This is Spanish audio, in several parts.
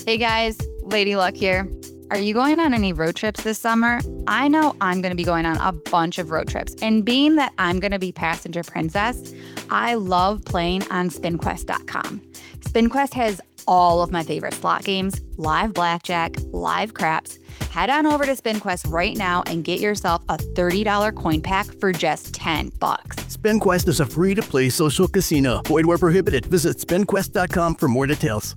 Hey guys, Lady Luck here. Are you going on any road trips this summer? I know I'm going to be going on a bunch of road trips, and being that I'm going to be passenger princess, I love playing on SpinQuest.com. SpinQuest has all of my favorite slot games, live blackjack, live craps. Head on over to SpinQuest right now and get yourself a $30 coin pack for just $10. SpinQuest is a free-to-play social casino. Void where prohibited. Visit SpinQuest.com for more details.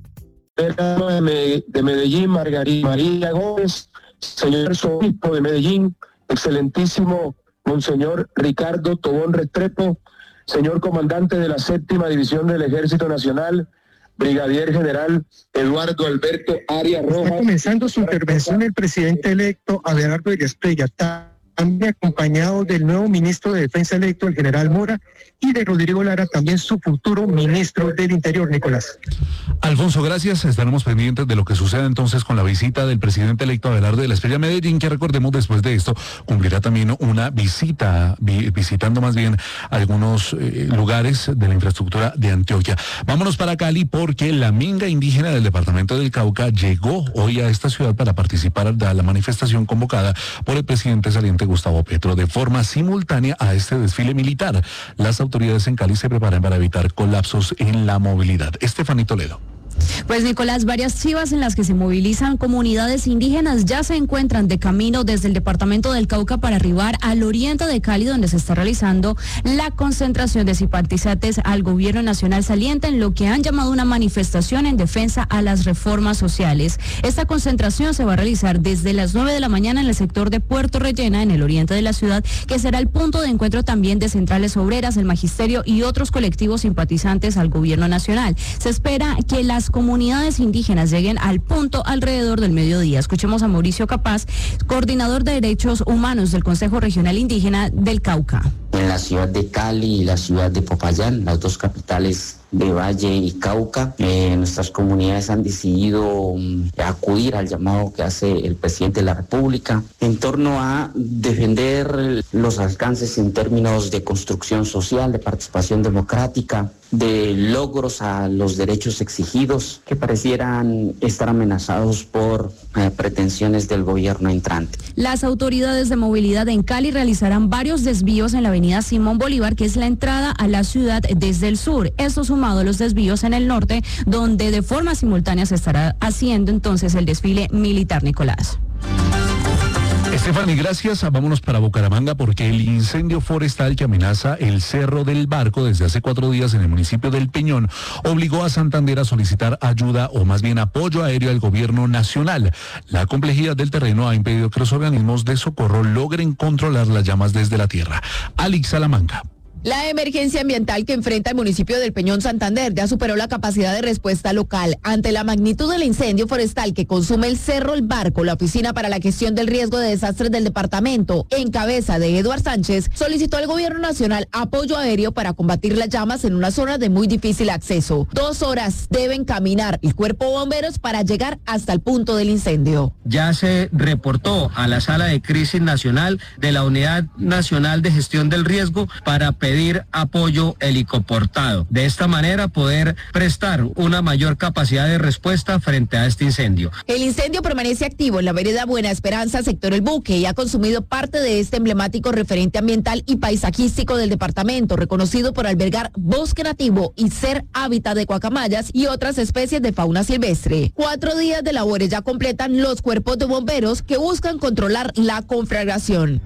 De Medellín, María Gómez, señor obispo de Medellín, excelentísimo Monseñor Ricardo Tobón Restrepo, señor comandante de la 7ª División del Ejército Nacional, Brigadier General Eduardo Alberto Arias Rojas. Está comenzando su intervención el presidente electo Abelardo Illasprilla, también acompañado del nuevo ministro de Defensa electo, el general Mora, y de Rodrigo Lara, también su futuro ministro del Interior, Nicolás. Alfonso, gracias. Estaremos pendientes de lo que suceda entonces con la visita del presidente electo Abelardo Illasprilla a Medellín, que recordemos después de esto cumplirá también una visita, visitando más bien algunos lugares de la infraestructura de Antioquia. Vámonos para Cali porque la minga indígena del departamento del Cauca llegó hoy a esta ciudad para participar de la manifestación convocada por el presidente saliente Gustavo Petro de forma simultánea a este desfile militar. Las autoridades en Cali se preparan para evitar colapsos en la movilidad. Estefanía Toledo. Pues Nicolás, varias chivas en las que se movilizan comunidades indígenas ya se encuentran de camino desde el departamento del Cauca para arribar al oriente de Cali, donde se está realizando la concentración de simpatizantes al gobierno nacional saliente en lo que han llamado una manifestación en defensa a las reformas sociales. Esta concentración se va a realizar desde las 9 de la mañana en el sector de Puerto Rellena, en el oriente de la ciudad, que será el punto de encuentro también de centrales obreras, el magisterio y otros colectivos simpatizantes al gobierno nacional. Se espera que las comunidades indígenas lleguen al punto alrededor del mediodía. Escuchemos a Mauricio Capaz, coordinador de Derechos Humanos del Consejo Regional Indígena del Cauca. En la ciudad de Cali y la ciudad de Popayán, las dos capitales de Valle y Cauca, nuestras comunidades han decidido acudir al llamado que hace el presidente de la República en torno a defender los alcances en términos de construcción social, de participación democrática, de logros a los derechos exigidos que parecieran estar amenazados por pretensiones del gobierno entrante. Las autoridades de movilidad en Cali realizarán varios desvíos en la avenida Simón Bolívar, que es la entrada a la ciudad desde el sur. Esto sumado a los desvíos en el norte, donde de forma simultánea se estará haciendo entonces el desfile militar, Nicolás. Stephanie, gracias. Vámonos para Bucaramanga porque el incendio forestal que amenaza el Cerro del Barco desde hace 4 días en el municipio del Peñón obligó a Santander a solicitar ayuda o más bien apoyo aéreo al gobierno nacional. La complejidad del terreno ha impedido que los organismos de socorro logren controlar las llamas desde la tierra. Alex Salamanca. La emergencia ambiental que enfrenta el municipio del Peñón Santander ya superó la capacidad de respuesta local. Ante la magnitud del incendio forestal que consume el Cerro El Barco, la Oficina para la Gestión del Riesgo de Desastres del departamento, en cabeza de Eduard Sánchez, solicitó al gobierno nacional apoyo aéreo para combatir las llamas en una zona de muy difícil acceso. 2 horas deben caminar el cuerpo de bomberos para llegar hasta el punto del incendio. Ya se reportó a la Sala de Crisis Nacional de la Unidad Nacional de Gestión del Riesgo para pedir apoyo helicoportado. De esta manera poder prestar una mayor capacidad de respuesta frente a este incendio. El incendio permanece activo en la vereda Buena Esperanza, sector El Buque, y ha consumido parte de este emblemático referente ambiental y paisajístico del departamento, reconocido por albergar bosque nativo y ser hábitat de guacamayas y otras especies de fauna silvestre. 4 días de labores ya completan los cuerpos de bomberos que buscan controlar la conflagración.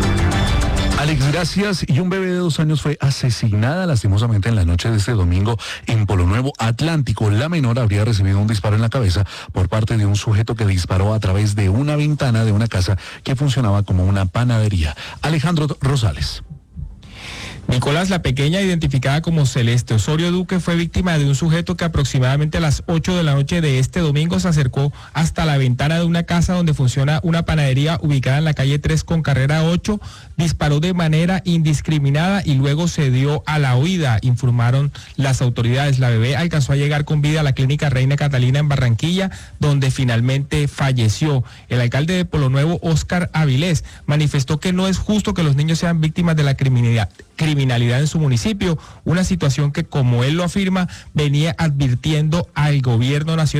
Alex, gracias. Y un bebé de 2 años fue asesinada lastimosamente en la noche de este domingo en Polo Nuevo, Atlántico. La menor habría recibido un disparo en la cabeza por parte de un sujeto que disparó a través de una ventana de una casa que funcionaba como una panadería. Alejandro Rosales. Nicolás, la pequeña, identificada como Celeste Osorio Duque, fue víctima de un sujeto que aproximadamente a las 8 de la noche de este domingo se acercó hasta la ventana de una casa donde funciona una panadería ubicada en la calle 3 con carrera 8, disparó de manera indiscriminada y luego se dio a la huida, informaron las autoridades. La bebé alcanzó a llegar con vida a la clínica Reina Catalina en Barranquilla, donde finalmente falleció. El alcalde de Polo Nuevo, Óscar Avilés, manifestó que no es justo que los niños sean víctimas de la criminalidad en su municipio, una situación que, como él lo afirma, venía advirtiendo al gobierno nacional.